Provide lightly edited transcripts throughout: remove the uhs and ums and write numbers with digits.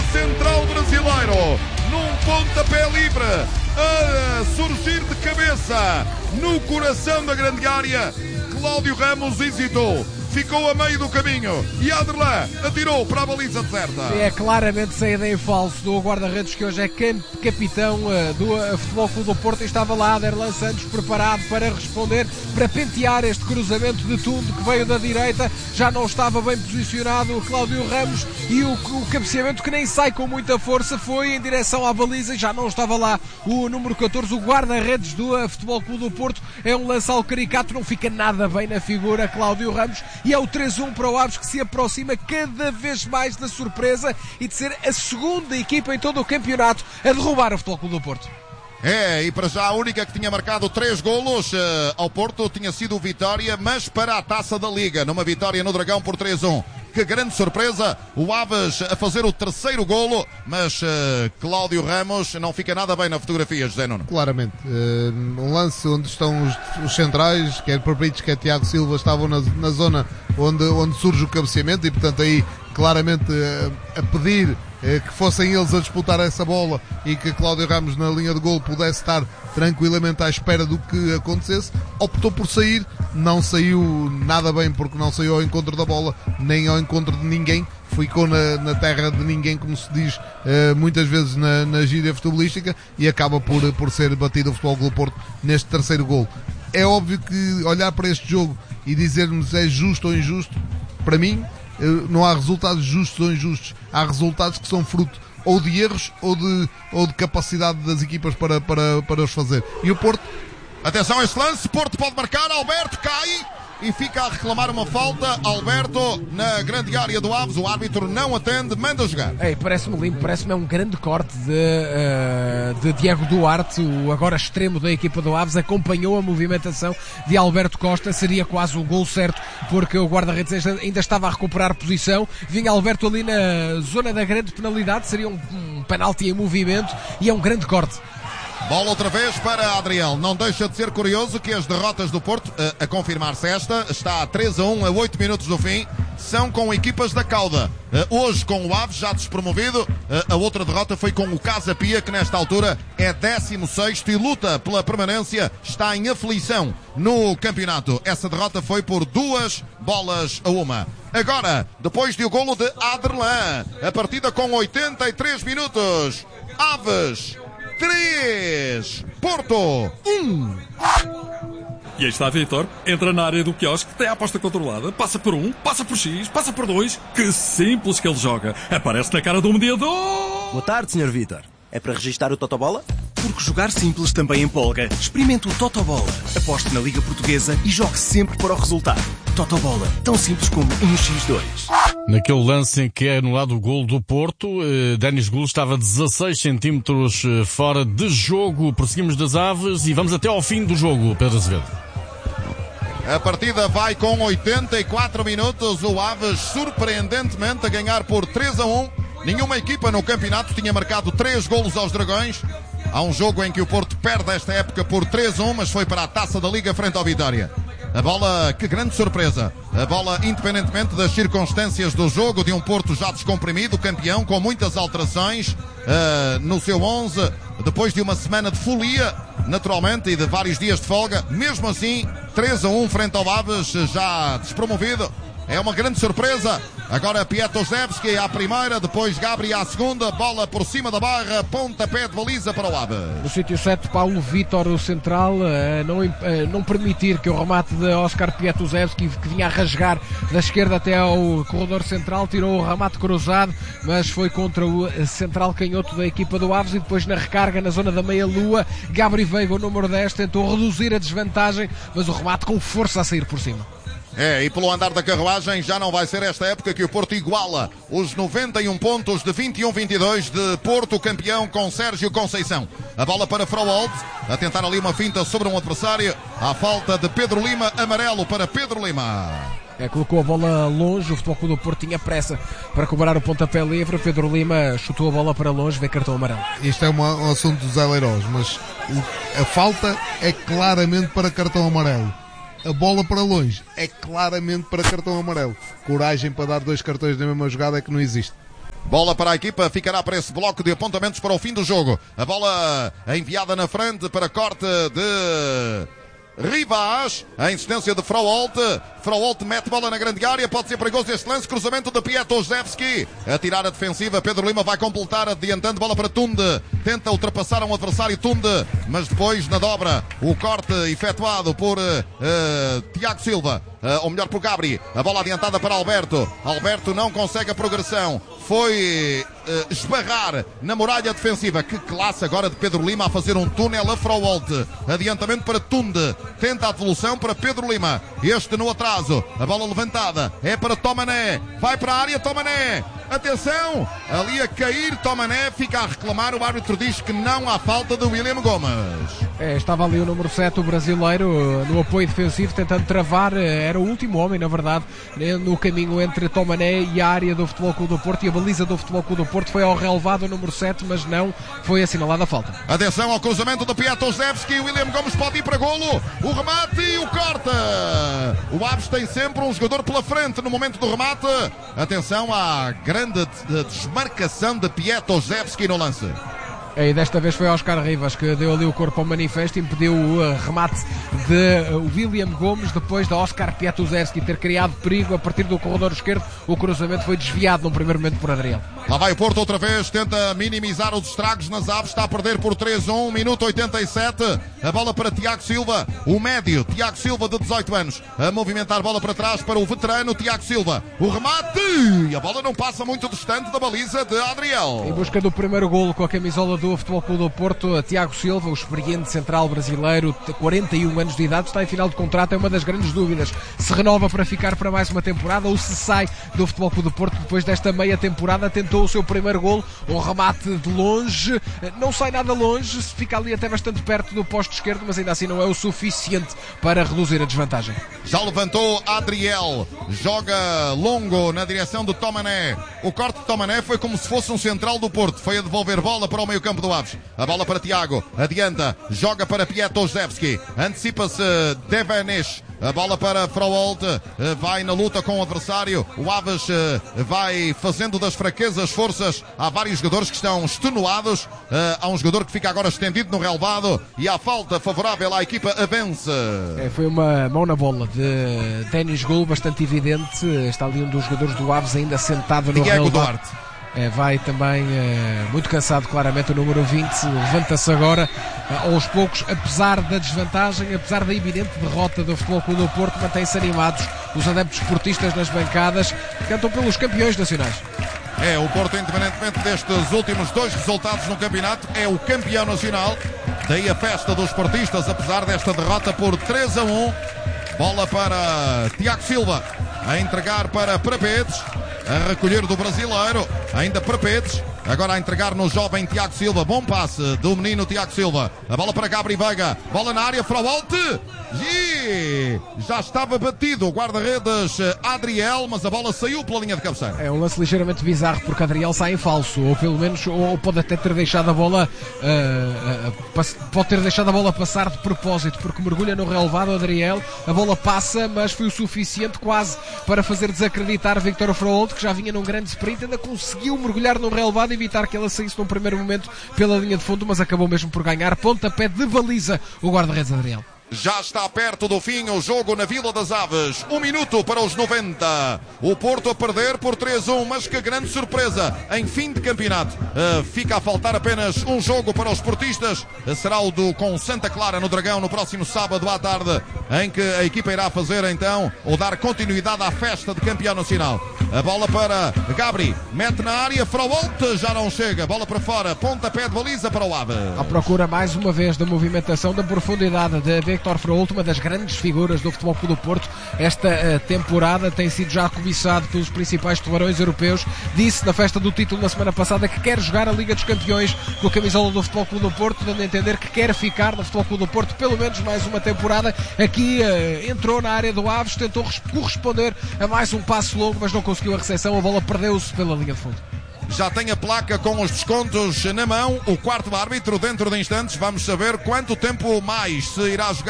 central brasileiro, num pontapé livre, a surgir de cabeça no coração da grande área. Cláudio Ramos hesitou, ficou a meio do caminho e Aderlan atirou para a baliza deserta. É claramente saída em falso do guarda-redes, que hoje é capitão do Futebol Clube do Porto, e estava lá Aderlan Santos preparado para responder, para pentear este cruzamento de tudo que veio da direita. Já não estava bem posicionado o Cláudio Ramos, e o cabeceamento, que nem sai com muita força, foi em direção à baliza e já não estava lá o número 14, o guarda-redes do Futebol Clube do Porto. É um lançal caricato, não fica nada bem na figura Cláudio Ramos, e é o 3-1 para o Aves, que se aproxima cada vez mais da surpresa e de ser a segunda equipa em todo o campeonato a derrubar o Futebol Clube do Porto. E para já a única que tinha marcado 3 golos ao Porto tinha sido o Vitória, mas para a Taça da Liga, numa vitória no Dragão por 3-1. Que grande surpresa, o Aves a fazer o terceiro golo, mas Cláudio Ramos não fica nada bem na fotografia, José Nuno. Claramente, um lance onde estão os centrais, quer Pabritos, quer Tiago Silva, estavam na zona onde surge o cabeceamento, e portanto aí claramente a pedir que fossem eles a disputar essa bola e que Cláudio Ramos na linha de golo pudesse estar tranquilamente à espera do que acontecesse. Optou por sair, não saiu nada bem, porque não saiu ao encontro da bola, nem ao encontro de ninguém, ficou na terra de ninguém, como se diz muitas vezes na gíria futebolística, e acaba por ser batido o Futebol Clube do Porto neste terceiro golo. É óbvio que olhar para este jogo e dizermos é justo ou injusto, para mim não há resultados justos ou injustos, há resultados que são fruto ou de erros ou de capacidade das equipas para os fazer. E o Porto, atenção a este lance, Porto pode marcar, Alberto cai e fica a reclamar uma falta. Alberto na grande área do Aves, o árbitro não atende, manda jogar. Parece-me limpo, parece-me um grande corte de Diego Duarte, o agora extremo da equipa do Aves, acompanhou a movimentação de Alberto Costa, seria quase o gol certo, porque o guarda-redes ainda estava a recuperar posição, vinha Alberto ali na zona da grande penalidade, seria um penalti em movimento, e é um grande corte. Bola outra vez para Adriel. Não deixa de ser curioso que as derrotas do Porto, a confirmar-se esta, está a 3-1 a 8 minutos do fim, são com equipas da cauda. Hoje com o Aves já despromovido, a outra derrota foi com o Casa Pia, que nesta altura é 16º e luta pela permanência, está em aflição no campeonato. Essa derrota foi por 2-1. Agora, depois do golo de Aderlan, a partida com 83 minutos. Aves 3, Porto 1. E aí está Vítor, entra na área do quiosque, tem a aposta controlada, passa por 1, passa por X, passa por 2. Que simples que ele joga. Aparece na cara do mediador. Boa tarde, Sr. Vítor. É para registar o Totobola? Porque jogar simples também empolga. Experimente o Totobola. Aposte na Liga Portuguesa e jogue sempre para o resultado. Totobola, tão simples como 1x2. Naquele lance em que é anulado o golo do Porto, Denis Gulo estava 16 centímetros fora de jogo. Prosseguimos das Aves e vamos até ao fim do jogo, Pedro Azevedo. A partida vai com 84 minutos. O Aves surpreendentemente a ganhar por 3-1. Nenhuma equipa no campeonato tinha marcado 3 golos aos Dragões. Há um jogo em que o Porto perde esta época por 3-1, mas foi para a Taça da Liga frente ao Vitória. A bola, que grande surpresa. A bola, independentemente das circunstâncias do jogo, de um Porto já descomprimido, campeão, com muitas alterações no seu 11, depois de uma semana de folia, naturalmente, e de vários dias de folga. Mesmo assim, 3-1 frente ao Aves, já despromovido. É uma grande surpresa. Agora Pietozewski à primeira, depois Gabri à segunda, bola por cima da barra, pontapé de baliza para o Aves. No sítio 7, Paulo Vítor, o central, não permitir que o remate de Oscar Pietozewski, que vinha a rasgar da esquerda até ao corredor central, tirou o remate cruzado, mas foi contra o central canhoto da equipa do Aves. E depois na recarga, na zona da meia-lua, Gabri Veiga, o número 10, tentou reduzir a desvantagem, mas o remate com força a sair por cima. E pelo andar da carruagem já não vai ser esta época que o Porto iguala os 91 pontos de 21-22 de Porto campeão com Sérgio Conceição. A bola para Froholt, a tentar ali uma finta sobre um adversário. À falta de Pedro Lima, amarelo para Pedro Lima. Colocou a bola longe, o Futebol Clube do Porto tinha pressa para cobrar o pontapé livre. Pedro Lima chutou a bola para longe, vê cartão amarelo. Isto é um assunto dos Aleiros, mas a falta é claramente para cartão amarelo. A bola para longe é claramente para cartão amarelo. Coragem para dar 2 cartões na mesma jogada é que não existe. Bola para a equipa, ficará para esse bloco de apontamentos para o fim do jogo. A bola enviada na frente para corte de Rivas, a insistência de Froholt. Froholt mete bola na grande área, pode ser perigoso este lance, cruzamento de Pietozewski, a tirar a defensiva, Pedro Lima vai completar, adiantando bola para Tunde, tenta ultrapassar um adversário Tunde, mas depois na dobra, o corte efetuado por Tiago Silva, ou melhor por Gabri, a bola adiantada para Alberto, Alberto não consegue a progressão, foi esbarrar na muralha defensiva. Que classe agora de Pedro Lima a fazer um túnel a Froholt. Adiantamento para Tunde. Tenta a devolução para Pedro Lima. Este no atraso. A bola levantada. É para Tomané. Vai para a área Tomané. Atenção! Ali a cair Tomané. Fica a reclamar. O árbitro diz que não há falta de William Gomes. Estava ali o número 7, o brasileiro, no apoio defensivo, tentando travar. Era o último homem, na verdade, no caminho entre Tomané e a área do Futebol Clube do Porto. E a baliza do Futebol Clube do Porto foi ao relevado o número 7, mas não foi assinalada a falta. Atenção ao cruzamento do Pietozewski. William Gomes pode ir para golo. O remate e o corte. O Aves tem sempre um jogador pela frente no momento do remate. Atenção à grande desmarcação de Pietozewski no lance. E desta vez foi Oscar Rivas que deu ali o corpo ao manifesto e impediu o remate de William Gomes, depois de Oscar Pietozewski ter criado perigo a partir do corredor esquerdo. O cruzamento foi desviado num primeiro momento por Adriel. Lá vai o Porto outra vez, tenta minimizar os estragos nas Aves, está a perder por 3-1, minuto 87, a bola para Tiago Silva, o médio, Tiago Silva de 18 anos, a movimentar a bola para trás para o veterano Tiago Silva, o remate, e a bola não passa muito distante da baliza de Adriel. Em busca do primeiro golo com a camisola do Futebol Clube do Porto, Tiago Silva, o experiente central brasileiro, 41 anos de idade, está em final de contrato, é uma das grandes dúvidas, se renova para ficar para mais uma temporada ou se sai do Futebol Clube do Porto depois desta meia temporada. Tentou o seu primeiro golo, um remate de longe, não sai nada longe, fica ali até bastante perto do posto esquerdo, mas ainda assim não é o suficiente para reduzir a desvantagem. Já levantou Adriel, joga longo na direção de Tomané. O corte de Tomané foi como se fosse um central do Porto, foi a devolver bola para o meio campo do Aves. A bola para Tiago, adianta, joga para Pietozewski, antecipa-se Devanesh. A bola para Froholt, vai na luta com o adversário. O Aves vai fazendo das fraquezas forças. Há vários jogadores que estão extenuados. Há um jogador que fica agora estendido no relvado e há falta favorável à equipa avança. Foi uma mão na bola de Denis Gol, bastante evidente. Está ali um dos jogadores do Aves ainda sentado no Diego relvado. Duarte. Vai também muito cansado, claramente, o número 20. Levanta-se agora aos poucos, apesar da desvantagem, apesar da evidente derrota do Futebol Clube do Porto. Mantém-se animados os adeptos esportistas nas bancadas, cantam pelos campeões nacionais. O Porto, independentemente destes últimos dois resultados no campeonato, é o campeão nacional. Daí a festa dos portistas, apesar desta derrota por 3-1. Bola para Tiago Silva, a entregar para Prapedes, a recolher do brasileiro, ainda Prapedes, agora a entregar no jovem Tiago Silva, bom passe do menino Tiago Silva, a bola para Gabri Veiga, bola na área, Froholt, e já estava batido o guarda-redes Adriel, mas a bola saiu pela linha de cabeceira. É um lance ligeiramente bizarro porque Adriel sai em falso, ou pelo menos ou pode até ter deixado a bola pode ter deixado a bola passar de propósito, porque mergulha no relevado Adriel, a bola passa, mas foi o suficiente quase para fazer desacreditar Victor Froholt, que já vinha num grande sprint, ainda conseguiu mergulhar no relevado, evitar que ela saísse num primeiro momento pela linha de fundo, mas acabou mesmo por ganhar pontapé de baliza o guarda-redes Adriel. Já está perto do fim o jogo na Vila das Aves. 1 minuto para os 90. O Porto a perder por 3-1, mas que grande surpresa em fim de campeonato. Fica a faltar apenas um jogo para os portistas. Será o com Santa Clara no Dragão no próximo sábado à tarde, em que a equipa irá fazer então, ou dar continuidade à festa de campeão nacional. A bola para Gabri, mete na área, Froholt já não chega. Bola para fora, pontapé de baliza para o Aves. À procura mais uma vez da movimentação, da profundidade de Victor Froholt, uma das grandes figuras do Futebol Clube do Porto esta temporada, tem sido já cobiçado pelos principais tubarões europeus. Disse na festa do título na semana passada que quer jogar a Liga dos Campeões com a camisola do Futebol Clube do Porto, dando a entender que quer ficar no Futebol Clube do Porto pelo menos mais uma temporada. Aqui entrou na área do Aves, tentou corresponder a mais um passo longo, mas não conseguiu a recepção, a bola perdeu-se pela linha de fundo. Já tem a placa com os descontos na mão, o quarto árbitro. Dentro de instantes vamos saber quanto tempo mais se irá jogar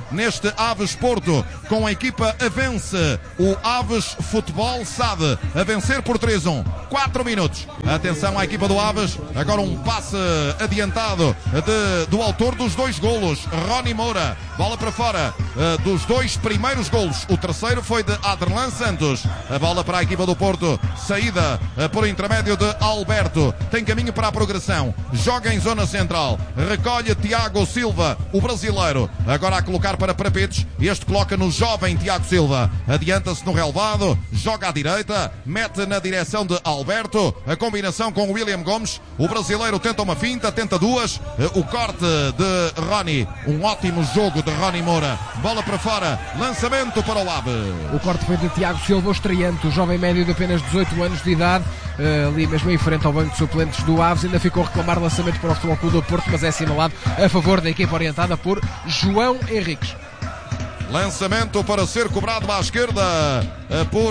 neste Aves Porto, com a equipa a vence, o Aves Futebol SAD, a vencer por 3-1. 4 minutos. Atenção à equipa do Aves, agora um passe adiantado do autor dos 2 golos, Rony Moura. Bola para fora dos 2 primeiros golos. O terceiro foi de Aderlan Santos. A bola para a equipa do Porto, saída por intermédio de Alberto. Tem caminho para a progressão. Joga em zona central. Recolhe Tiago Silva, o brasileiro. Agora a colocar para Prapetes. Este coloca no jovem Tiago Silva. Adianta-se no relevado. Joga à direita. Mete na direção de Alberto. A combinação com o William Gomes. O brasileiro tenta uma finta, tenta 2. O corte de Rony. Um ótimo jogo de Rony Moura. Bola para fora. Lançamento para o Aves. O corte foi de Tiago Silva, o estreante, o jovem médio de apenas 18 anos de idade, ali mesmo em frente ao banco de suplentes do Aves. Ainda ficou a reclamar lançamento para o Futebol Clube do Porto, mas é assinalado a favor da equipa orientada por João Henriques. Lançamento para ser cobrado à esquerda por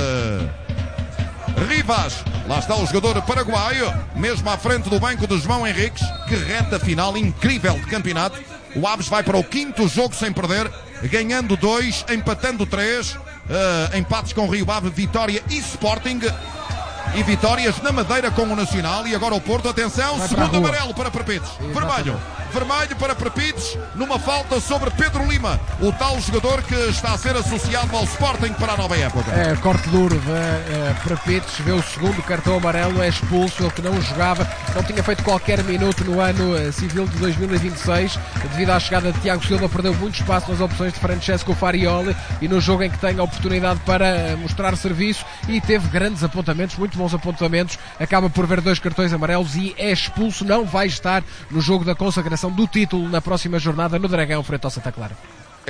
Rivas. Lá está o jogador paraguaio, mesmo à frente do banco de João Henriques. Que reta final incrível de campeonato. O Aves vai para o 5º jogo sem perder, ganhando 2, empatando 3. Empates com Rio Ave, Vitória e Sporting. E vitórias na Madeira com o Nacional. E agora o Porto, atenção, segundo amarelo para Prapetes. Vermelho para Prapetes, numa falta sobre Pedro Lima, o tal jogador que está a ser associado ao Sporting para a nova época. Corte duro de Prapetes, vê o segundo cartão amarelo, é expulso. Ele que não jogava, não tinha feito qualquer minuto no ano civil de 2026, devido à chegada de Tiago Silva, perdeu muito espaço nas opções de Francesco Farioli, e no jogo em que tem a oportunidade para mostrar serviço e teve grandes apontamentos, muito bons apontamentos, acaba por ver 2 cartões amarelos e é expulso. Não vai estar no jogo da consagração do título na próxima jornada no Dragão, frente ao Santa Clara.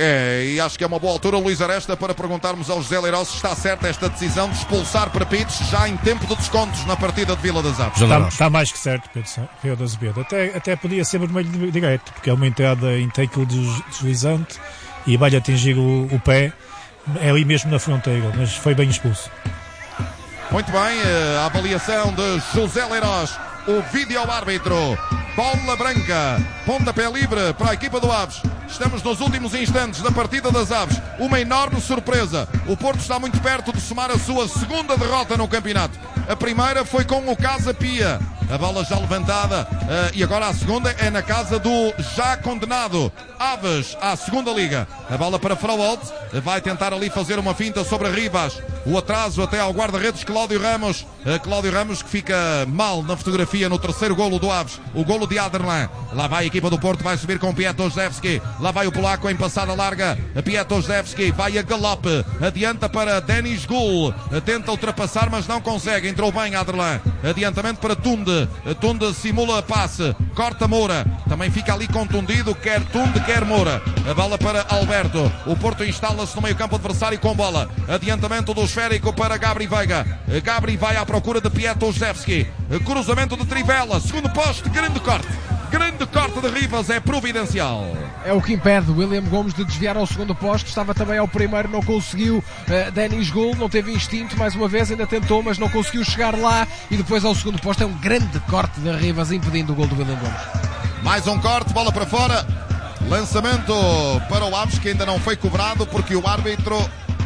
E acho que é uma boa altura, Luís Aresta, para perguntarmos ao José Leiroz se está certa esta decisão de expulsar Prapetes já em tempo de descontos na partida de Vila das Aves. Está mais que certo, Pedro Azevedo. Até podia ser vermelho direto, porque é uma entrada em take deslizante e vai atingir o pé, é ali mesmo na fronteira, mas foi bem expulso. Muito bem, a avaliação de José Leiroz, o vídeo-árbitro. Bola branca, pontapé livre para a equipa do Aves. Estamos nos últimos instantes da partida das Aves. Uma enorme surpresa. O Porto está muito perto de somar a sua segunda derrota no campeonato. A primeira foi com o Casa Pia. A bola já levantada e agora a segunda é na casa do já condenado Aves à segunda liga. A bola para Frauold, vai tentar ali fazer uma finta sobre Rivas. O atraso até ao guarda-redes Cláudio Ramos. Cláudio Ramos que fica mal na fotografia no terceiro golo do Aves. O golo de Aderlan. Lá vai a equipa do Porto, vai subir com Pietozewski. Lá vai o polaco em passada larga. Pietozewski vai a galope. Adianta para Denis Gul. Tenta ultrapassar, mas não consegue. Entrou bem Aderlan. Adiantamento para Tunde. Tunde simula passe. Corta Moura. Também fica ali contundido. Quer Tunde, quer Moura. A bola para Alberto. O Porto instala-se no meio campo adversário com bola. Adiantamento do esférico para Gabri Veiga. Gabri vai à procura de Pietozewski. Cruzamento de Trivela. Segundo poste. Grande corte. Grande corte de Rivas, é providencial. É o que impede William Gomes de desviar ao segundo posto. Estava também ao primeiro, não conseguiu. Denis Gul não teve instinto, mais uma vez ainda tentou, mas não conseguiu chegar lá. E depois ao segundo posto é um grande corte de Rivas, impedindo o gol do William Gomes. Mais um corte, bola para fora. Lançamento para o Aves, que ainda não foi cobrado, porque o árbitro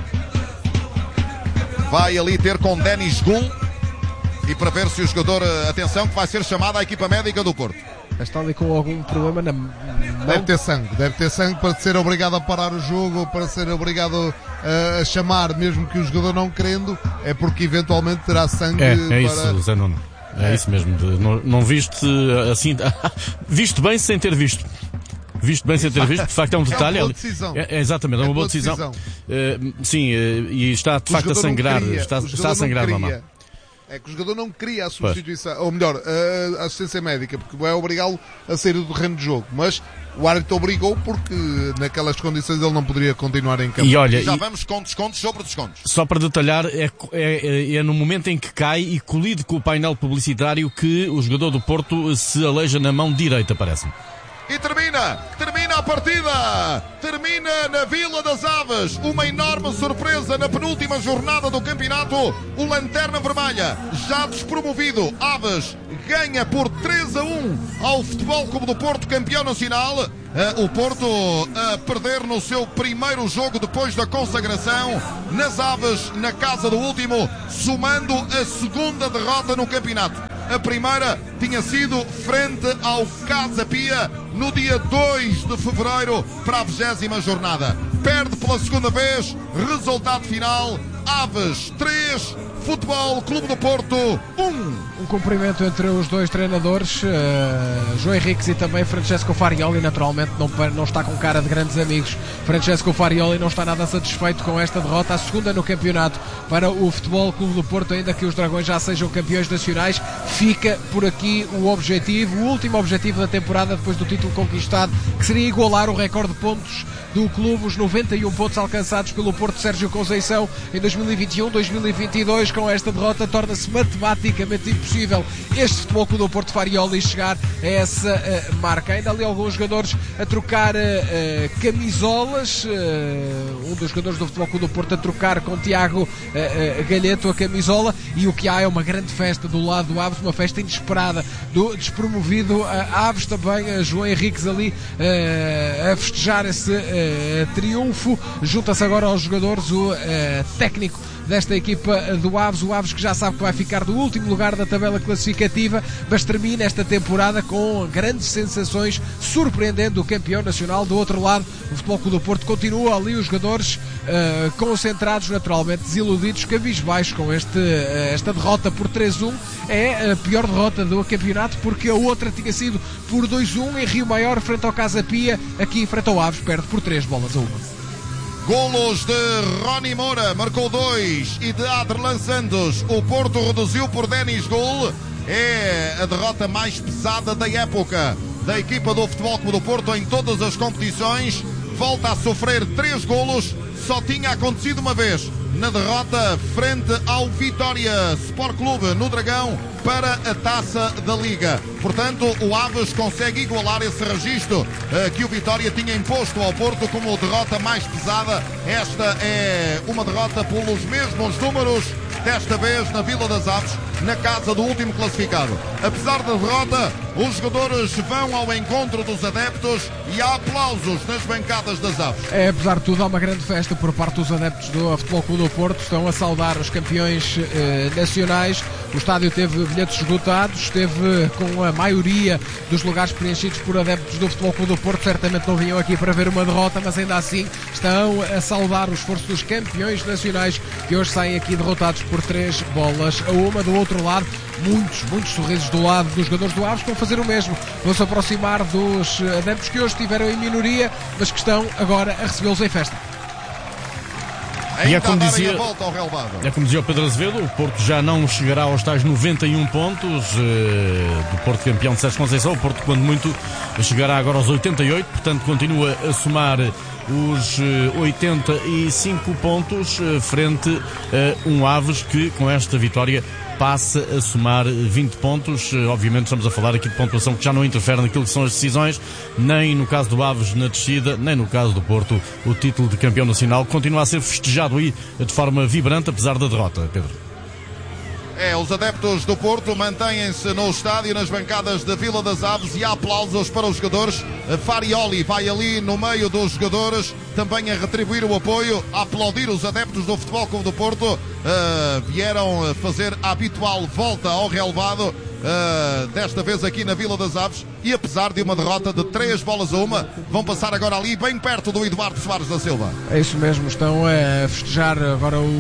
vai ali ter com Denis Gul. E para ver se o jogador, atenção, que vai ser chamado à equipa médica do Porto. Está ali com algum problema na mão. Deve ter sangue para ser obrigado a parar o jogo, para ser obrigado a chamar, mesmo que o jogador não querendo, é porque eventualmente terá sangue. Isso, Zé Nuno. É isso mesmo. Não viste assim. Viste bem sem ter visto. Visto bem sem ter visto, de facto é um detalhe. É uma boa decisão. Exatamente, é uma boa decisão. Sim, e está de facto a sangrar. Está a sangrar a mão. É que o jogador não queria a substituição, ou melhor, a assistência médica, porque vai obrigá-lo a sair do terreno de jogo. Mas o árbitro obrigou porque naquelas condições ele não poderia continuar em campo. E olha, já vamos com descontos sobre descontos. Só para detalhar, é no momento em que cai e colide com o painel publicitário que o jogador do Porto se aleija na mão direita, parece-me. E termina a partida, termina na Vila das Aves, uma enorme surpresa na penúltima jornada do campeonato, o Lanterna Vermelha, já despromovido, Aves ganha por 3-1 ao Futebol Clube do Porto, campeão nacional. o Porto a perder no seu primeiro jogo depois da consagração nas Aves, na casa do último, somando a segunda derrota no campeonato. A primeira tinha sido frente ao Casa Pia no dia 2 de fevereiro para a 20ª jornada. Perde pela segunda vez, resultado final: Aves 3, Futebol Clube do Porto 1. Um cumprimento entre os dois treinadores, João Henriques e também Francesco Farioli. Naturalmente não está com cara de grandes amigos. Francesco Farioli não está nada satisfeito com esta derrota, a segunda no campeonato para o Futebol Clube do Porto. Ainda que os Dragões já sejam campeões nacionais, fica por aqui o objetivo, o último objetivo da temporada depois do título conquistado, que seria igualar o recorde de pontos do clube, os 91 pontos alcançados pelo Porto Sérgio Conceição em 2021-2022. Com esta derrota torna-se matematicamente impossível este Futebol Clube do Porto Farioli chegar a essa marca. Ainda ali alguns jogadores a trocar camisolas, um dos jogadores do Futebol Clube do Porto a trocar com Tiago Galheto a camisola, e o que há é uma grande festa do lado do Aves, uma festa inesperada do despromovido Aves. Também João Henriques ali a festejar esse triunfo. Junta-se agora aos jogadores o técnico desta equipa do Aves, o Aves que já sabe que vai ficar do último lugar da tabela classificativa, mas termina esta temporada com grandes sensações, surpreendendo o campeão nacional. Do outro lado, o Futebol Clube do Porto continua ali, os jogadores concentrados, naturalmente desiludidos, cabisbaixos com esta derrota por 3-1. É a pior derrota do campeonato, porque a outra tinha sido por 2-1 em Rio Maior, frente ao Casa Pia. Aqui, frente ao Aves, perde por 3-1. Golos de Rony Moura, marcou 2, e de Aderlan Santos. O Porto reduziu por Denis Gol. É a derrota mais pesada da época da equipa do Futebol Clube do Porto em todas as competições. Volta a sofrer 3 golos, só tinha acontecido uma vez, na derrota frente ao Vitória Sport Clube no Dragão para a Taça da Liga. Portanto, o Aves consegue igualar esse registro que o Vitória tinha imposto ao Porto como derrota mais pesada. Esta é uma derrota pelos mesmos números, desta vez na Vila das Aves, na casa do último classificado. Apesar da derrota, os jogadores vão ao encontro dos adeptos e há aplausos nas bancadas das Aves. Apesar de tudo, há uma grande festa por parte dos adeptos do Futebol Clube do Porto. Estão a saudar os campeões nacionais. O estádio teve bilhetes esgotados, esteve com a maioria dos lugares preenchidos por adeptos do Futebol Clube do Porto. Certamente não vinham aqui para ver uma derrota, mas ainda assim estão a saudar o esforço dos campeões nacionais, que hoje saem aqui derrotados por 3-1. Do outro lado, muitos sorrisos do lado dos jogadores do Aves, que vão fazer o mesmo, vão se aproximar dos adeptos que hoje estiveram em minoria, mas que estão agora a recebê-los em festa. E é como dizia o Pedro Azevedo, o Porto já não chegará aos tais 91 pontos do Porto campeão de Sérgio Conceição. O Porto, quando muito, chegará agora aos 88, portanto continua a somar os 85 pontos frente a um Aves que, com esta vitória, passa a somar 20 pontos. Obviamente estamos a falar aqui de pontuação que já não interfere naquilo que são as decisões, nem no caso do Aves na descida, nem no caso do Porto. O título de campeão nacional continua a ser festejado aí de forma vibrante, apesar da derrota, Pedro. Os adeptos do Porto mantêm-se no estádio, nas bancadas da Vila das Aves, e há aplausos para os jogadores. Farioli vai ali no meio dos jogadores, também a retribuir o apoio, a aplaudir os adeptos do Futebol Clube do Porto. Vieram fazer a habitual volta ao relvado, desta vez aqui na Vila das Aves, e apesar de uma derrota de 3-1, vão passar agora ali bem perto do Eduardo Soares da Silva. É isso mesmo, estão a festejar agora o